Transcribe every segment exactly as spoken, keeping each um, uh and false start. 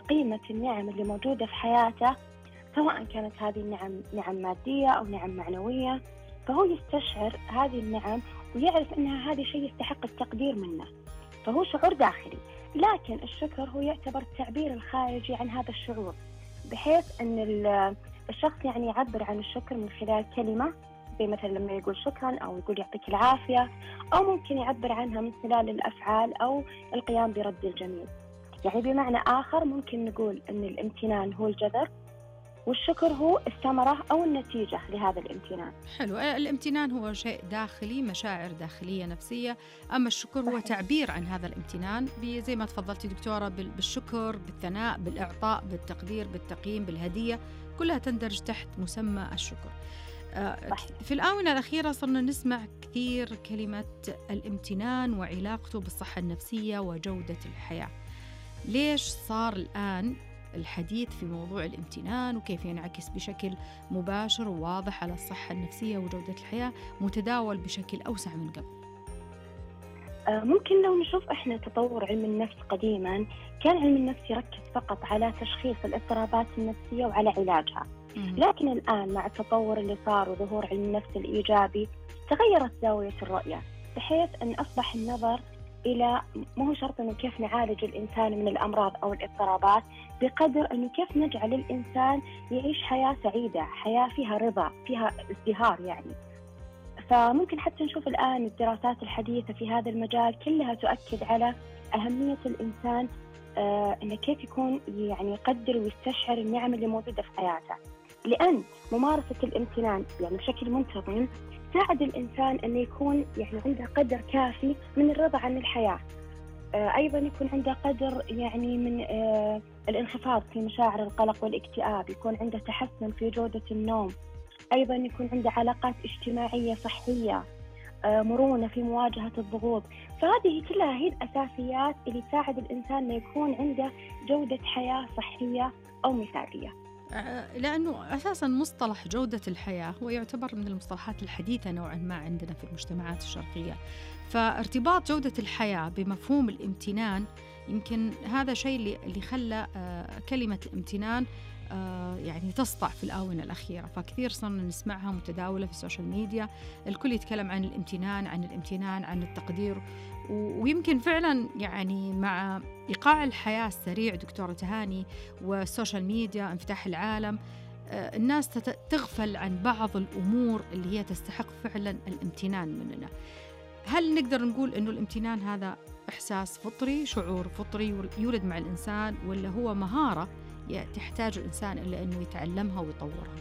قيمة النعم اللي موجودة في حياته، سواء كانت هذه النعم نعم مادية أو نعم معنوية، فهو يستشعر هذه النعم ويعرف أنها هذا شيء يستحق التقدير منه، فهو شعور داخلي. لكن الشكر هو يعتبر التعبير الخارجي عن هذا الشعور، بحيث أن الشخص يعني يعبر عن الشكر من خلال كلمة، زي مثلا لما يقول شكرا أو يقول يعطيك العافية، أو ممكن يعبر عنها من خلال الأفعال أو القيام برد الجميل. يعني بمعنى آخر ممكن نقول أن الامتنان هو الجذر، والشكر هو الثمرة أو النتيجة لهذا الامتنان. حلو. الامتنان هو شيء داخلي، مشاعر داخلية نفسية، أما الشكر هو صحيح. تعبير عن هذا الامتنان زي ما تفضلتي دكتورة، بالشكر، بالثناء، بالإعطاء، بالتقدير، بالتقييم، بالهدية، كلها تندرج تحت مسمى الشكر. صحيح. في الآونة الأخيرة صرنا نسمع كثير كلمة الامتنان وعلاقته بالصحة النفسية وجودة الحياة. ليش صار الآن الحديث في موضوع الامتنان وكيف ينعكس بشكل مباشر وواضح على الصحة النفسية وجودة الحياة متداول بشكل أوسع من قبل؟ ممكن لو نشوف إحنا تطور علم النفس قديما، كان علم النفس يركز فقط على تشخيص الاضطرابات النفسية وعلى علاجها. لكن الآن مع التطور اللي صار وظهور علم النفس الإيجابي، تغيرت زاوية الرؤية، بحيث أن أصبح النظر إلى مو شرط أنه كيف نعالج الإنسان من الأمراض أو الاضطرابات، بقدر أنه كيف نجعل الإنسان يعيش حياة سعيدة، حياة فيها رضا، فيها ازدهار يعني. فممكن حتى نشوف الآن الدراسات الحديثة في هذا المجال كلها تؤكد على أهمية الإنسان، آه أنه كيف يكون يعني يقدر ويستشعر النعم اللي موجودة في حياته، لأن ممارسة الامتنان يعني بشكل منتظم تساعد الإنسان أن يكون يعني عنده قدر كافي من الرضا عن الحياة. آه أيضا يكون عنده قدر يعني من آه الانخفاض في مشاعر القلق والاكتئاب، يكون عنده تحسن في جودة النوم، أيضا يكون عنده علاقات اجتماعية صحية، آه مرونة في مواجهة الضغوط. فهذه كلها هي الأساسيات اللي تساعد الإنسان أن يكون عنده جودة حياة صحية أو مثالية. لأنه أساساً مصطلح جودة الحياة هو يعتبر من المصطلحات الحديثة نوعاً ما عندنا في المجتمعات الشرقية، فارتباط جودة الحياة بمفهوم الامتنان يمكن هذا شيء اللي اللي خلى كلمة الامتنان يعني تسطع في الآونة الأخيرة، فكثير صرنا نسمعها متداولة في السوشيال ميديا، الكل يتكلم عن الامتنان عن الامتنان عن التقدير. ويمكن فعلا يعني مع إيقاع الحياة السريع دكتورة تهاني والسوشيال ميديا انفتاح العالم، الناس تغفل عن بعض الأمور اللي هي تستحق فعلا الامتنان مننا. هل نقدر نقول أنه الامتنان هذا إحساس فطري، شعور فطري يولد مع الإنسان، ولا هو مهارة تحتاج الإنسان إلا أنه يتعلمها ويطورها؟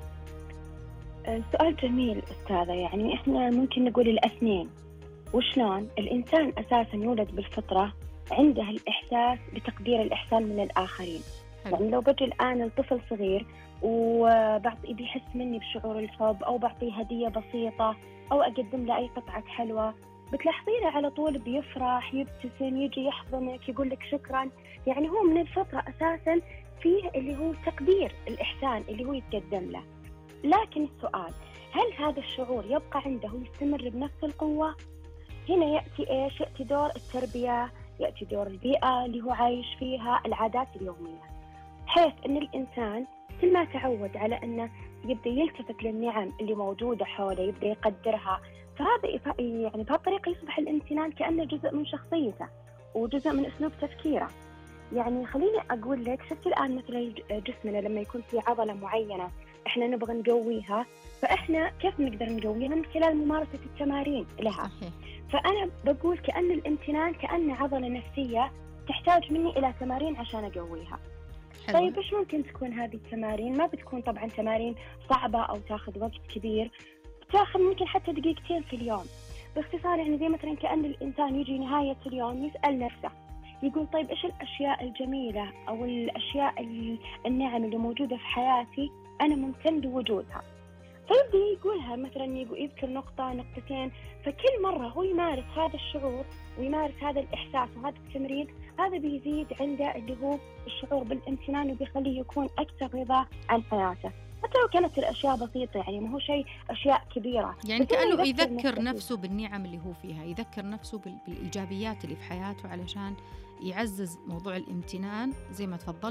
سؤال جميل أستاذة. يعني إحنا ممكن نقول الأثنين. وشلون؟ الإنسان أساساً يولد بالفطرة عنده الإحساس بتقدير الإحسان من الآخرين. حلو. يعني لو بجي الآن الطفل صغير وبعطي بيحس مني بشعور الحب، أو بعطيه هدية بسيطة، أو أقدم له أي قطعة حلوة، بتلاحظينه على طول بيفرح، يبتسم، يجي يحضنك، يقول لك شكراً. يعني هو من الفطرة أساساً فيه اللي هو تقدير الإحسان اللي هو يتقدم له. لكن السؤال، هل هذا الشعور يبقى عنده ويستمر بنفس القوة؟ هنا يأتي إيش؟ يأتي دور التربية، يأتي دور البيئة اللي هو عايش فيها، العادات اليومية، حيث أن الإنسان كل ما تعود على أنه يبدأ يلتفت للنعم اللي موجودة حوله، يبدأ يقدرها، فهذا يعني بهالطريقة يصبح الامتنان كأنه جزء من شخصيته وجزء من أسلوب تفكيره. يعني خليني أقول لك، شفت الآن مثلا جسمنا لما يكون في عضلة معينة إحنا نبغى نقويها، فإحنا كيف نقدر نقويها؟ من خلال ممارسة التمارين لها. صحيح. فأنا بقول كأن الامتنان كأن عضلة نفسية تحتاج مني إلى تمارين عشان أقويها. حلو. طيب إيش ممكن تكون هذه التمارين؟ ما بتكون طبعا تمارين صعبة أو تاخذ وقت كبير، بتاخذ ممكن حتى دقيقتين في اليوم. باختصار يعني زي مثلا كأن الإنسان يجي نهاية اليوم يسأل نفسه، يقول طيب إيش الأشياء الجميلة أو الأشياء النعم اللي موجودة في حياتي أنا ممتن بوجودها، فيبدأ يقولها، مثلا يذكر نقطة نقطتين. فكل مرة هو يمارس هذا الشعور ويمارس هذا الإحساس وهذا التمرين، هذا بيزيد عنده اللي هو الشعور بالامتنان وبيخليه يكون أكثر رضا عن حياته، حتى لو كانت الأشياء بسيطة. يعني ما هو شيء أشياء كبيرة، يعني كأنه يذكر, يذكر نفسه بالنعم اللي هو فيها، يذكر نفسه بالإيجابيات اللي في حياته علشان يعزز موضوع الامتنان زي ما تفضل.